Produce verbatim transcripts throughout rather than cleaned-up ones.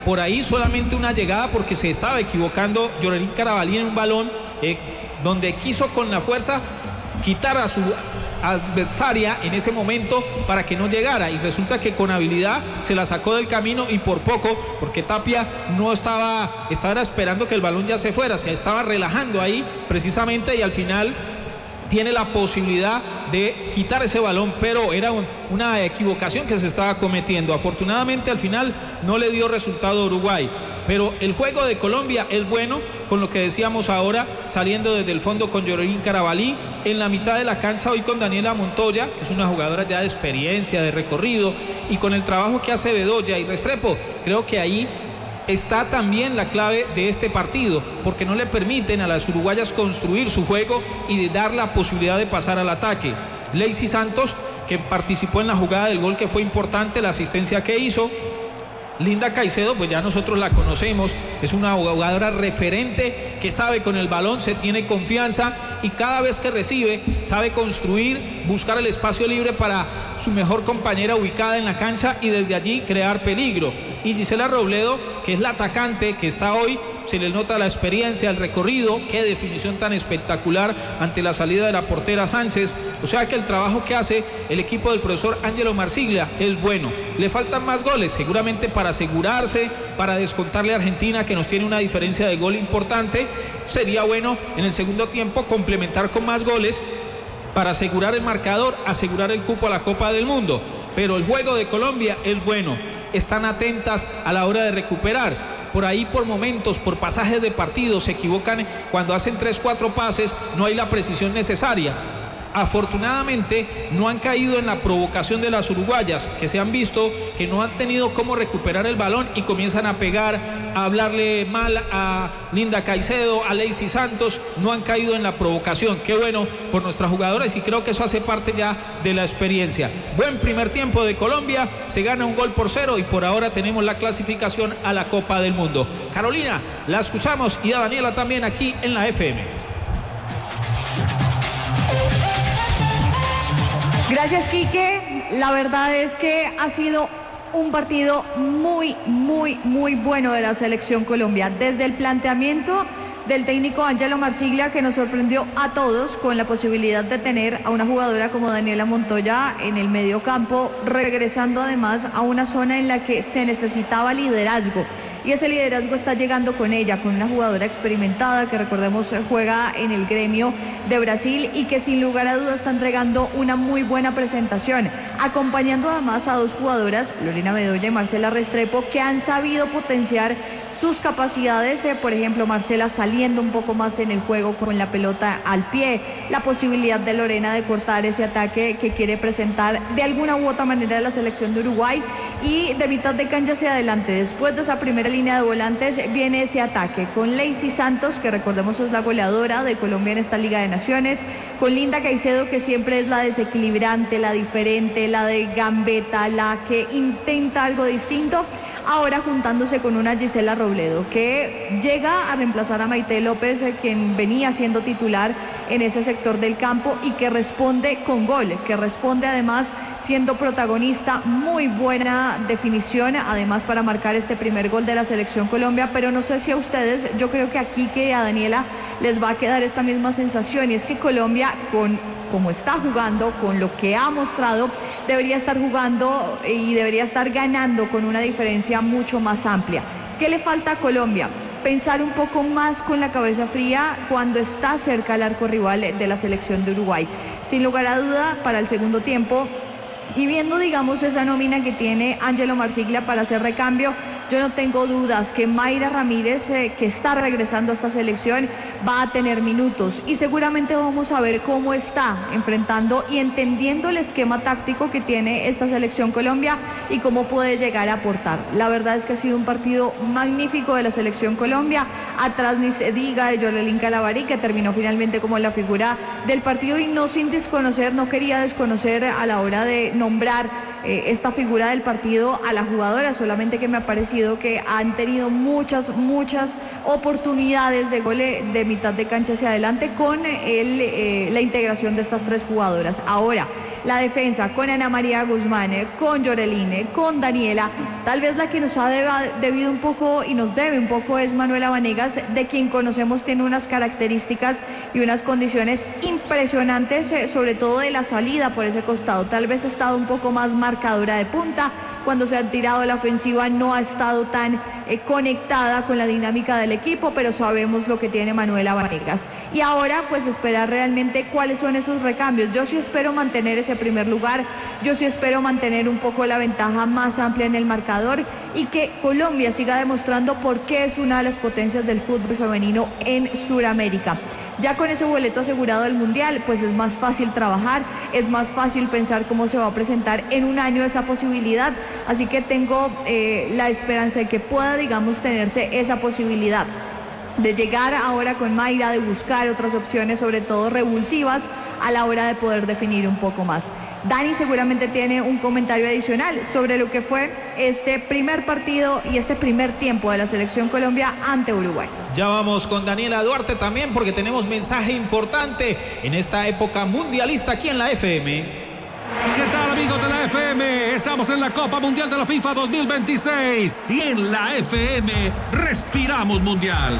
Por ahí solamente una llegada porque se estaba equivocando Yorelín Carabalí en un balón eh, donde quiso con la fuerza quitar a su adversaria en ese momento para que no llegara, y resulta que con habilidad se la sacó del camino y por poco, porque Tapia no estaba, estaba esperando que el balón ya se fuera, se estaba relajando ahí precisamente, y al final tiene la posibilidad de quitar ese balón, pero era un, una equivocación que se estaba cometiendo. Afortunadamente al final no le dio resultado a Uruguay, pero el juego de Colombia es bueno, con lo que decíamos ahora, saliendo desde el fondo con Yorelín Carabalí, en la mitad de la cancha hoy con Daniela Montoya, que es una jugadora ya de experiencia, de recorrido, y con el trabajo que hace Bedoya y Restrepo. Creo que ahí está también la clave de este partido, porque no le permiten a las uruguayas construir su juego y de dar la posibilidad de pasar al ataque. Lacey Santos, que participó en la jugada del gol que fue importante, la asistencia que hizo. Linda Caicedo, pues ya nosotros la conocemos, es una jugadora referente que sabe con el balón, se tiene confianza y cada vez que recibe sabe construir, buscar el espacio libre para su mejor compañera ubicada en la cancha y desde allí crear peligro. Y Gisela Robledo, que es la atacante que está hoy, se le nota la experiencia, el recorrido, qué definición tan espectacular ante la salida de la portera Sánchez. O sea que el trabajo que hace el equipo del profesor Ángelo Marsiglia es bueno. Le faltan más goles, seguramente para asegurarse, para descontarle a Argentina, que nos tiene una diferencia de gol importante. Sería bueno en el segundo tiempo complementar con más goles para asegurar el marcador, asegurar el cupo a la Copa del Mundo. Pero el juego de Colombia es bueno. Están atentas a la hora de recuperar. Por ahí por momentos, por pasajes de partido, se equivocan cuando hacen tres, cuatro pases, no hay la precisión necesaria. Afortunadamente no han caído en la provocación de las uruguayas, que se han visto que no han tenido cómo recuperar el balón y comienzan a pegar, a hablarle mal a Linda Caicedo, a Lacey Santos. No han caído en la provocación. Qué bueno por nuestras jugadoras, y creo que eso hace parte ya de la experiencia. Buen primer tiempo de Colombia, se gana un gol por cero y por ahora tenemos la clasificación a la Copa del Mundo. Carolina, la escuchamos, y a Daniela también aquí en la F M. Gracias, Quique. La verdad es que ha sido un partido muy, muy, muy bueno de la selección Colombia. Desde el planteamiento del técnico Ángelo Marsiglia, que nos sorprendió a todos con la posibilidad de tener a una jugadora como Daniela Montoya en el medio campo, regresando además a una zona en la que se necesitaba liderazgo. Y ese liderazgo está llegando con ella, con una jugadora experimentada que, recordemos, juega en el Gremio de Brasil y que sin lugar a dudas está entregando una muy buena presentación, acompañando además a dos jugadoras, Lorena Bedoya y Marcela Restrepo, que han sabido potenciar sus capacidades, eh, por ejemplo, Marcela saliendo un poco más en el juego con la pelota al pie, la posibilidad de Lorena de cortar ese ataque que quiere presentar de alguna u otra manera la selección de Uruguay, y de mitad de cancha hacia adelante, después de esa primera línea de volantes, viene ese ataque con Lacey Santos, que recordemos es la goleadora de Colombia en esta Liga de Naciones, con Linda Caicedo, que siempre es la desequilibrante, la diferente, la de gambeta, la que intenta algo distinto. Ahora juntándose con una Gisela Robledo, que llega a reemplazar a Maite López, eh, quien venía siendo titular en ese sector del campo, y que responde con gol, que responde además siendo protagonista. Muy buena definición, además, para marcar este primer gol de la selección Colombia. Pero no sé si a ustedes, yo creo que aquí que a Daniela les va a quedar esta misma sensación, y es que Colombia, con como está jugando, con lo que ha mostrado, debería estar jugando y debería estar ganando con una diferencia mucho más amplia. ¿Qué le falta a Colombia? Pensar un poco más con la cabeza fría cuando está cerca al arco rival de la selección de Uruguay. Sin lugar a duda, para el segundo tiempo, y viendo, digamos, esa nómina que tiene Ángelo Marsiglia para hacer recambio, yo no tengo dudas que Mayra Ramírez, eh, que está regresando a esta selección, va a tener minutos, y seguramente vamos a ver cómo está enfrentando y entendiendo el esquema táctico que tiene esta selección Colombia y cómo puede llegar a aportar. La verdad es que ha sido un partido magnífico de la selección Colombia. Atrás ni se diga de Yorelín Carabalí, que terminó finalmente como la figura del partido, y no sin desconocer, no quería desconocer a la hora de nombrar eh, esta figura del partido a la jugadora, solamente que me ha parecido que han tenido muchas, muchas oportunidades de gol de mitad de cancha hacia adelante con el, eh, la integración de estas tres jugadoras. Ahora, la defensa con Ana María Guzmán, eh, con Yoreline, con Daniela. Tal vez la que nos ha deba, debido un poco y nos debe un poco es Manuela Vanegas, de quien conocemos tiene unas características y unas condiciones impresionantes, eh, sobre todo de la salida por ese costado. Tal vez ha estado un poco más marcadora de punta, cuando se ha tirado la ofensiva no ha estado tan eh, conectada con la dinámica del equipo, pero sabemos lo que tiene Manuela Vanegas. Y ahora pues esperar realmente cuáles son esos recambios. Yo sí espero mantener ese primer lugar, yo sí espero mantener un poco la ventaja más amplia en el marcador y que Colombia siga demostrando por qué es una de las potencias del fútbol femenino en Sudamérica. Ya con ese boleto asegurado del Mundial, pues es más fácil trabajar, es más fácil pensar cómo se va a presentar en un año esa posibilidad, así que tengo eh, la esperanza de que pueda, digamos, tenerse esa posibilidad de llegar ahora con Mayra, de buscar otras opciones, sobre todo revulsivas, a la hora de poder definir un poco más. Dani seguramente tiene un comentario adicional sobre lo que fue este primer partido y este primer tiempo de la Selección Colombia ante Uruguay. Ya vamos con Daniela Duarte también, porque tenemos mensaje importante en esta época mundialista aquí en la F M. ¿Qué tal, amigos de la F M? Estamos en la Copa Mundial de la FIFA dos mil veintiséis y en la F M respiramos mundial.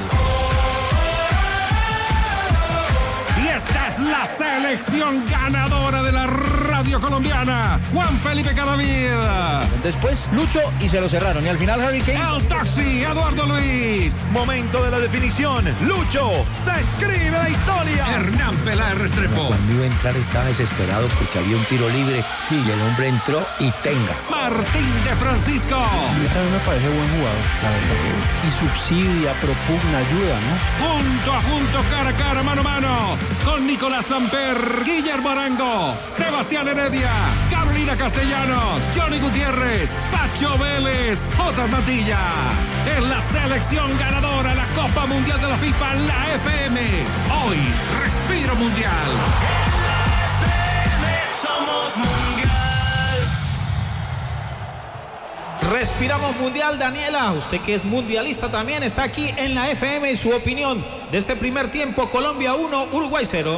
Y esta es la selección ganadora de la radio colombiana, Juan Felipe Cadavid. Después Lucho y se lo cerraron. Y al final Harry Kane. El taxi, Eduardo Luis. Momento de la definición. Lucho, se escribe la historia. Hernán Peláez Restrepo. Cuando iba a entrar estaba desesperado porque había un tiro libre. Sí, y el hombre entró y tenga. Martín de Francisco. A mí también me parece buen jugador, la verdad. Y subsidia, propugna, ayuda, ¿no? Junto a junto, cara a cara, mano a mano. Con Nicolás Samper, Guillermo Arango, Sebastián Heredia, Carolina Castellanos, Johnny Gutiérrez, Pacho Vélez, J. Matilla. Es la selección ganadora de la Copa Mundial de la FIFA, la F M. Hoy, respiro mundial. En la F M somos mundial. Respiramos mundial. Daniela, usted que es mundialista también, está aquí en la F M y su opinión de este primer tiempo. Colombia uno, Uruguay cero.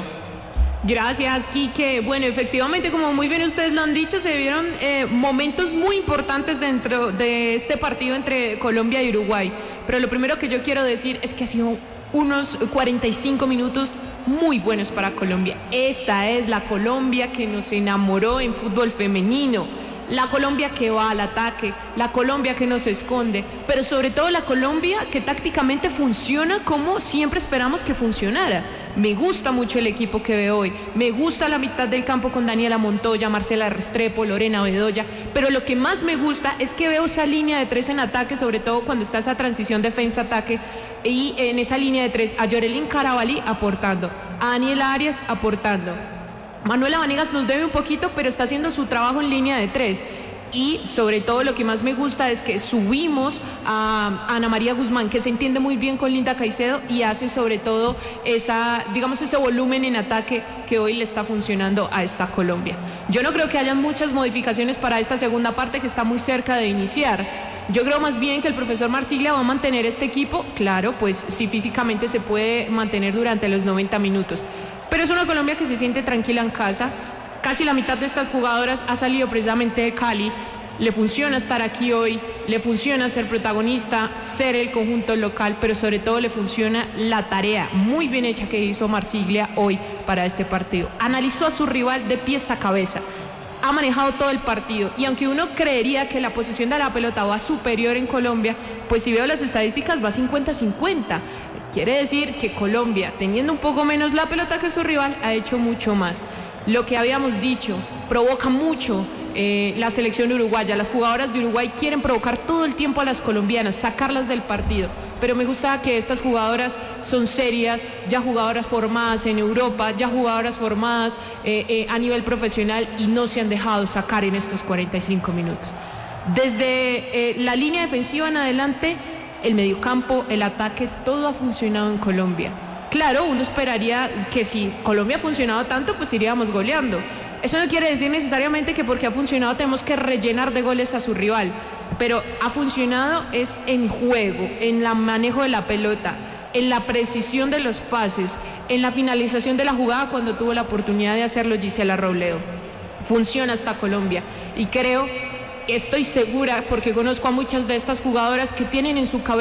Gracias, Quique. Bueno, efectivamente, como muy bien ustedes lo han dicho, se vieron eh, momentos muy importantes dentro de este partido entre Colombia y Uruguay. Pero lo primero que yo quiero decir es que ha sido unos cuarenta y cinco minutos muy buenos para Colombia. Esta es la Colombia que nos enamoró en fútbol femenino. La Colombia que va al ataque, la Colombia que no se esconde, pero sobre todo la Colombia que tácticamente funciona como siempre esperamos que funcionara. Me gusta mucho el equipo que veo hoy, me gusta la mitad del campo con Daniela Montoya, Marcela Restrepo, Lorena Bedoya, pero lo que más me gusta es que veo esa línea de tres en ataque, sobre todo cuando está esa transición defensa-ataque, y en esa línea de tres a Yoreline Carabalí aportando, a Daniela Arias aportando. Manuela Vanegas nos debe un poquito, pero está haciendo su trabajo en línea de tres. Y sobre todo lo que más me gusta es que subimos a Ana María Guzmán, que se entiende muy bien con Linda Caicedo y hace sobre todo esa, digamos, ese volumen en ataque que hoy le está funcionando a esta Colombia. Yo no creo que haya muchas modificaciones para esta segunda parte que está muy cerca de iniciar. Yo creo más bien que el profesor Marsiglia va a mantener este equipo, claro, pues si físicamente se puede mantener durante los noventa minutos. Pero es una Colombia que se siente tranquila en casa. Casi la mitad de estas jugadoras ha salido precisamente de Cali. Le funciona estar aquí hoy, le funciona ser protagonista, ser el conjunto local, pero sobre todo le funciona la tarea muy bien hecha que hizo Marsiglia hoy para este partido. Analizó a su rival de pies a cabeza, ha manejado todo el partido y aunque uno creería que la posesión de la pelota va superior en Colombia, pues si veo las estadísticas va cincuenta cincuenta. Quiere decir que Colombia, teniendo un poco menos la pelota que su rival, ha hecho mucho más. Lo que habíamos dicho, provoca mucho eh, la selección uruguaya. Las jugadoras de Uruguay quieren provocar todo el tiempo a las colombianas, sacarlas del partido. Pero me gusta que estas jugadoras son serias, ya jugadoras formadas en Europa, ya jugadoras formadas eh, eh, a nivel profesional y no se han dejado sacar en estos cuarenta y cinco minutos. Desde eh, la línea defensiva en adelante, el mediocampo, el ataque, todo ha funcionado en Colombia. Claro, uno esperaría que si Colombia ha funcionado tanto, pues iríamos goleando. Eso no quiere decir necesariamente que porque ha funcionado tenemos que rellenar de goles a su rival, pero ha funcionado es en juego, en el manejo de la pelota, en la precisión de los pases, en la finalización de la jugada cuando tuvo la oportunidad de hacerlo Gisela Robledo. funciona esta Colombia. Y creo, estoy segura, porque conozco a muchas de estas jugadoras que tienen en su cabeza